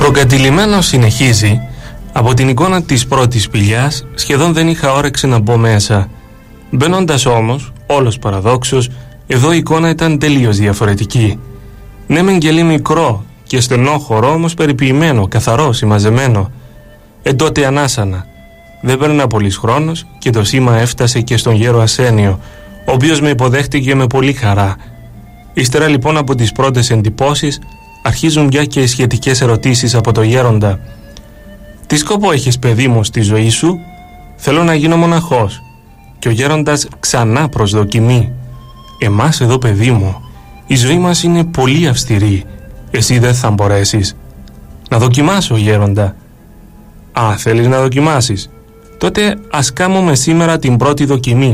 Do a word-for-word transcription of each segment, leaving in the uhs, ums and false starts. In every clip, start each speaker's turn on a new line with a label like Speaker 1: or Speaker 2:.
Speaker 1: Προκατηλημένος συνεχίζει. Από την εικόνα της πρώτης σπηλιάς σχεδόν δεν είχα όρεξη να μπω μέσα. Μπαίνοντας όμως, όλος παραδόξως, εδώ η εικόνα ήταν τελείως διαφορετική. Ναι μεν γελί μικρό και στενό χορό, όμως περιποιημένο, καθαρό, συμμαζεμένο. Ε τότε ανάσανα. Δεν παίρνα πολύς χρόνος και το σήμα έφτασε και στον γέρο Αρσένιο, ο οποίος με υποδέχτηκε με πολύ χαρά. Ύστερα λοιπόν από τις πρώτες εντυπώσεις αρχίζουν πια και οι σχετικές ερωτήσεις από το γέροντα. «Τι σκοπό έχεις, παιδί μου, στη ζωή σου?» «Θέλω να γίνω μοναχός». Και ο γέροντας ξανά προσδοκιμεί. «Εμάς εδώ, παιδί μου, η ζωή μας είναι πολύ αυστηρή. Εσύ δεν θα μπορέσεις». «Να δοκιμάσω, γέροντα». «Α, θέλεις να δοκιμάσεις? Τότε ας κάνουμε σήμερα την πρώτη δοκιμή».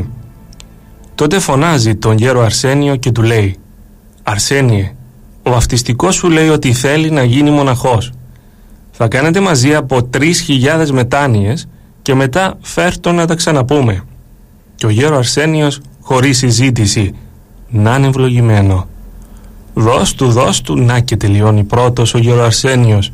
Speaker 1: Τότε φωνάζει τον γέρο Αρσένιο και του λέει: «Αρσένιε, ο βαφτιστικός σου λέει ότι θέλει να γίνει μοναχός. Θα κάνετε μαζί από τρεις χιλιάδες μετάνοιες και μετά φέρ' το να τα ξαναπούμε». Και ο γέρο Αρσένιος, χωρίς συζήτηση, να είναι ευλογημένο. «Δώσ' του, δώσ' του», να και τελειώνει πρώτος ο γέρο Αρσένιος.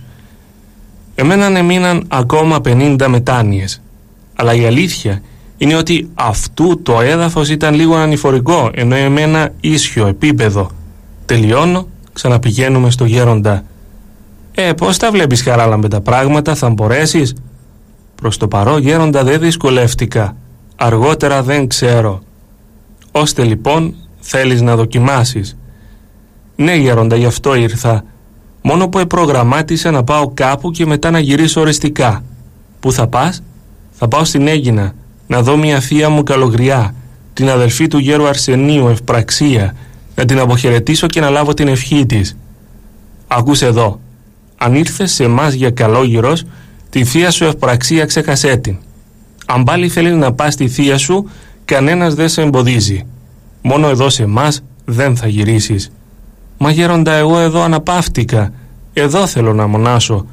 Speaker 1: Εμέναν εμείναν ακόμα πενήντα μετάνοιες. Αλλά η αλήθεια είναι ότι αυτού το έδαφος ήταν λίγο ανηφορικό, ενώ εμένα ίσιο επίπεδο. Τελειώνω, ξαναπηγαίνουμε στο γέροντα. «Ε, πώς τα βλέπεις, Χαράλαμπε, τα πράγματα, θα μπορέσεις?» «Προς το παρό, γέροντα, δεν δυσκολεύτηκα. Αργότερα δεν ξέρω». «Ώστε λοιπόν θέλεις να δοκιμάσεις?» «Ναι, γέροντα, γι' αυτό ήρθα. Μόνο που προγραμμάτισα να πάω κάπου και μετά να γυρίσω οριστικά». «Πού θα πας?» «Θα πάω στην Αίγινα, να δω μια θεία μου καλογριά, την αδελφή του γέρου Αρσενίου, Ευπραξία, να την αποχαιρετήσω και να λάβω την ευχή της». «Ακούσε εδώ. Αν ήρθες σε εμάς για καλόγυρος, τη θεία σου Ευπραξία ξέχασέ την. Αν πάλι θέλεις να πας στη θεία σου, κανένας δεν σε εμποδίζει. Μόνο εδώ σε εμάς δεν θα γυρίσεις». «Μα γέροντα, εγώ εδώ αναπαύτηκα. Εδώ θέλω να μονάσω».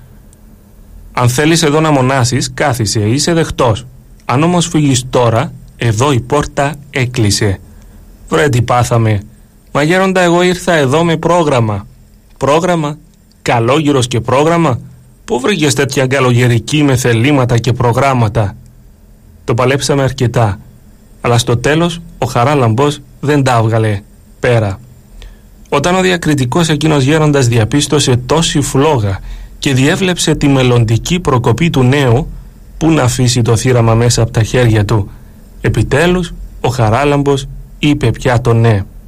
Speaker 1: «Αν θέλεις εδώ να μονάσεις, κάθισε, είσαι δεχτός. Αν όμως φύγεις τώρα, εδώ η πόρτα έκλεισε». «Βρε τι πάθαμε. Μα γέροντα, εγώ ήρθα εδώ με πρόγραμμα». «Πρόγραμμα? Καλόγυρος και πρόγραμμα? Πού βρήκες τέτοια καλογερική με θελήματα και προγράμματα?» Το παλέψαμε αρκετά, αλλά στο τέλος ο Χαράλαμπος δεν τα έβγαλε πέρα. Όταν ο διακριτικός εκείνος γέροντας διαπίστωσε τόση φλόγα και διέβλεψε τη μελλοντική προκοπή του νέου, που να αφήσει το θύραμα μέσα από τα χέρια του, επιτέλους ο Χαράλαμπος είπε πια το ναι.